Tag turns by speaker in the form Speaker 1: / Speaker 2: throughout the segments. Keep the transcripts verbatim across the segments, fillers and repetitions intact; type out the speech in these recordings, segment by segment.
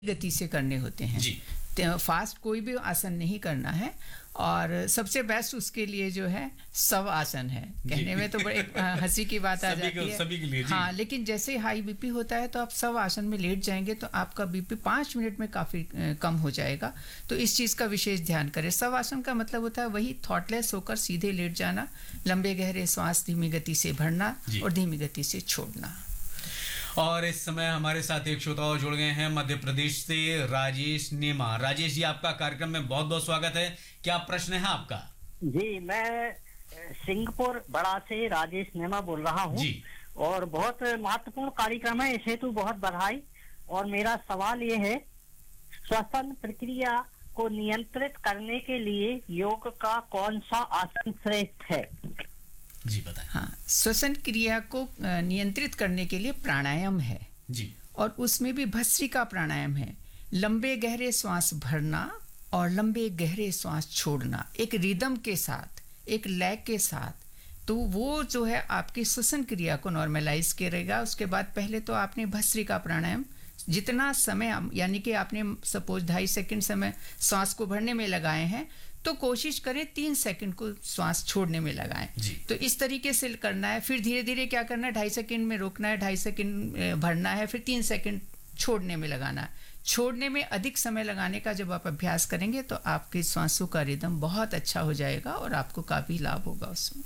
Speaker 1: गति से करने होते हैं
Speaker 2: जी।
Speaker 1: तो फास्ट कोई भी आसन नहीं करना है। और सबसे बेस्ट उसके लिए जो है शव आसन है। कहने में तो बड़े हंसी की बात आ जाती है
Speaker 2: सभी के लिए जी।
Speaker 1: हाँ, लेकिन जैसे हाई बीपी होता है तो आप शव आसन में लेट जाएंगे तो आपका बीपी पाँच मिनट में काफ़ी कम हो जाएगा। तो इस चीज़ का विशेष ध्यान करें। शव आसन का मतलब होता है वही थॉटलेस होकर सीधे लेट जाना, लंबे गहरे श्वास धीमी गति से भरना और धीमी गति से छोड़ना।
Speaker 2: और इस समय हमारे साथ एक श्रोता और जुड़ गए हैं मध्य प्रदेश से, राजेश नेमा। राजेश जी, आपका कार्यक्रम में बहुत बहुत स्वागत है। क्या प्रश्न है आपका?
Speaker 3: जी, मैं सिंहपुर बड़ा से राजेश नेमा बोल रहा हूँ और बहुत महत्वपूर्ण कार्यक्रम है, इस हेतु बहुत बधाई। और मेरा सवाल ये है, श्वसन प्रक्रिया को नियंत्रित करने के लिए योग का कौन सा आसन श्रेष्ठ है?
Speaker 2: जी बताएं।
Speaker 1: हाँ, श्वसन क्रिया को नियंत्रित करने के लिए प्राणायाम है
Speaker 2: जी, और
Speaker 1: उसमें भी भस्त्रिका प्राणायाम है। लंबे गहरे श्वास भरना और लंबे गहरे श्वास छोड़ना, एक रिदम के साथ, एक लय के साथ। तो वो जो है आपकी श्वसन क्रिया को नॉर्मलाइज करेगा। उसके बाद पहले तो आपने भस्त्रिका प्राणायाम जितना समय, यानी कि आपने सपोज ढाई सेकंड समय श्वास को भरने में लगाए हैं तो कोशिश करें तीन सेकंड को श्वास छोड़ने में लगाएं। तो इस तरीके से करना है। फिर धीरे धीरे क्या करना है, ढाई सेकंड में रोकना है, ढाई सेकंड भरना है, फिर तीन सेकंड छोड़ने में लगाना है। छोड़ने में अधिक समय लगाने का जब आप अभ्यास करेंगे तो आपके श्वासों का रिदम बहुत अच्छा हो जाएगा और आपको काफ़ी लाभ होगा उसमें।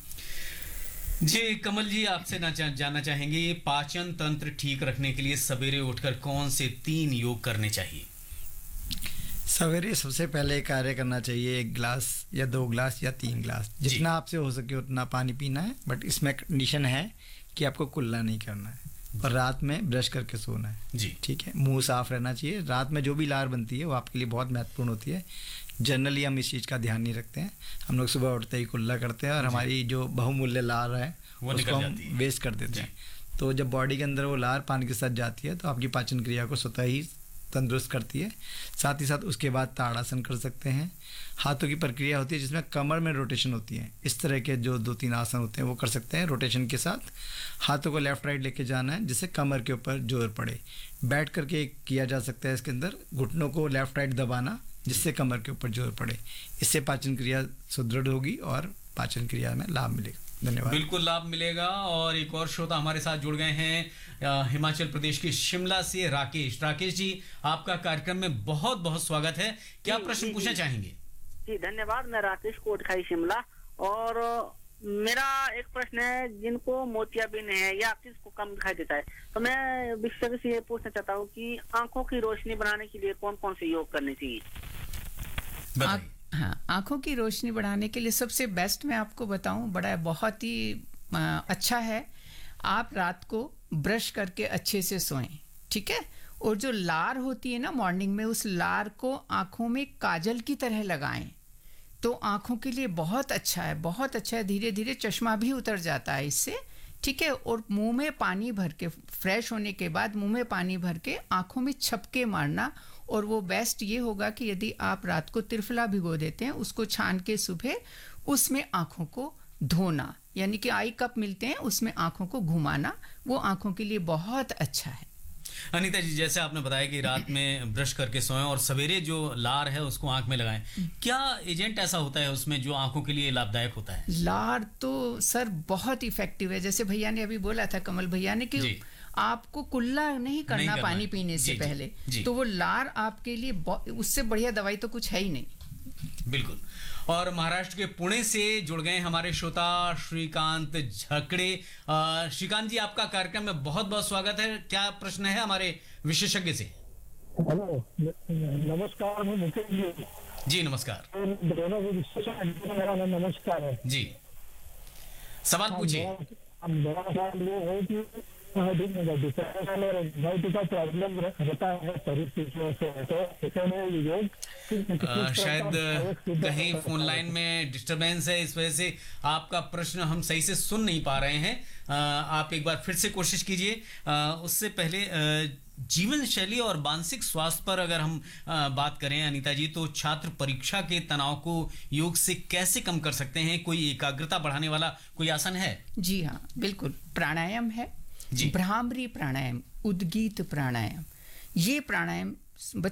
Speaker 2: जी कमल जी, आपसे ना जानना चाहेंगे, पाचन तंत्र ठीक रखने के लिए सवेरे उठकर कौन से तीन योग करने चाहिए?
Speaker 4: सवेरे सबसे पहले कार्य करना चाहिए, एक गिलास या दो गिलास या तीन गिलास, जितना आपसे हो सके उतना पानी पीना है। बट इसमें कंडीशन है कि आपको कुल्ला नहीं करना है और रात में ब्रश करके सोना है।
Speaker 2: जी
Speaker 4: ठीक है, मुंह साफ रहना चाहिए। रात में जो भी लार बनती है वो आपके लिए बहुत महत्वपूर्ण होती है। जनरली हम इस चीज़ का ध्यान नहीं रखते हैं। हम लोग सुबह उठते ही कुल्ला करते हैं और हमारी जो बहुमूल्य लार है उसको हम वेस्ट कर देते हैं। तो जब बॉडी के अंदर वो लार पानी के साथ जाती है तो आपकी पाचन क्रिया को स्वतः ही तंदुरुस्त करती है। साथ ही साथ उसके बाद ताड़ासन कर सकते हैं। हाथों की प्रक्रिया होती है जिसमें कमर में रोटेशन होती है। इस तरह के जो दो तीन आसन होते हैं वो कर सकते हैं। रोटेशन के साथ हाथों को लेफ्ट राइट लेके जाना है जिससे कमर के ऊपर जोर पड़े। बैठ करके किया जा सकता है इसके अंदर, घुटनों को लेफ्ट राइट दबाना जिससे कमर के ऊपर जोर पड़े। इससे पाचन क्रिया सुदृढ़ होगी और पाचन क्रिया में लाभ मिलेगा। धन्यवाद।
Speaker 2: बिल्कुल लाभ मिलेगा। और एक और श्रोता हमारे साथ जुड़ गए हैं हिमाचल प्रदेश के शिमला से, राकेश। राकेश जी, आपका कार्यक्रम में बहुत बहुत स्वागत है। क्या प्रश्न पूछना चाहेंगे?
Speaker 3: जी धन्यवाद। मैं राकेश कोटखाई शिमला, और मेरा एक प्रश्न है, जिनको मोतियाबिंद है या किसको कम दिखाई देता है, तो मैं विशेषज्ञ से ये पूछना चाहता हूँ कि आंखों की रोशनी बढ़ाने के लिए कौन कौन से योग करने चाहिए?
Speaker 1: हाँ, आंखों की रोशनी बढ़ाने के लिए सबसे बेस्ट मैं आपको बताऊं, बड़ा बहुत ही अच्छा है, आप रात को ब्रश करके अच्छे से सोएं। ठीक है, और जो लार होती है ना मॉर्निंग में, उस लार को आंखों में काजल की तरह लगाएं तो आंखों के लिए बहुत अच्छा है, बहुत अच्छा है। धीरे धीरे चश्मा भी उतर जाता है इससे। ठीक है, और मुंह में पानी भर के, फ्रेश होने के बाद मुंह में पानी भर के आंखों में छपके मारना। और वो बेस्ट ये होगा कि यदि आप रात को त्रिफला भिगो देते हैं, उसको छान के सुबह उसमें आंखों को धोना, यानी कि आई कप मिलते हैं उसमें आंखों को घुमाना, वो आंखों के लिए बहुत अच्छा है।
Speaker 2: अनीता जी, जैसे आपने बताया कि रात में ब्रश करके सोएं और सवेरे जो लार है उसको आंख में लगाएं, क्या एजेंट ऐसा होता है उसमें जो आंखों के लिए लाभदायक होता है?
Speaker 1: लार तो सर बहुत इफेक्टिव है। जैसे भैया ने अभी बोला था, कमल भैया ने, कि आपको कुल्ला नहीं करना, नहीं करना पानी पीने से जी, पहले जी, तो वो लार आपके लिए, उससे बढ़िया दवाई तो कुछ है ही नहीं।
Speaker 2: बिल्कुल। और महाराष्ट्र के पुणे से जुड़ गए हमारे श्रोता श्रीकांत झकड़े। श्रीकांत जी, आपका कार्यक्रम में बहुत बहुत स्वागत है। क्या प्रश्न है हमारे विशेषज्ञ से?
Speaker 5: हेलो, नमस्कार। मैं मुकेश जी।
Speaker 2: जी नमस्कार।
Speaker 5: दोनों मेरा नमस्कार है जी।
Speaker 2: सवाल पूछिए।
Speaker 5: मेरा सवाल ये है कि प्रॉब्लम रहता है परिस्थितियों से, तो योग
Speaker 2: शायद कहीं फोन लाइन में डिस्टरबेंस है, इस वजह से आपका प्रश्न हम सही से सुन नहीं पा रहे हैं। आ, आप एक बार फिर से कोशिश कीजिए। उससे पहले जीवन शैली और मानसिक स्वास्थ्य पर अगर हम आ, बात करें अनीता जी, तो छात्र परीक्षा के तनाव को योग से कैसे कम कर सकते हैं? कोई एकाग्रता बढ़ाने वाला कोई आसन है?
Speaker 1: जी हाँ, बिल्कुल। प्राणायाम है, भ्रामरी प्राणायाम, उद्गीत प्राणायाम। ये प्राणायाम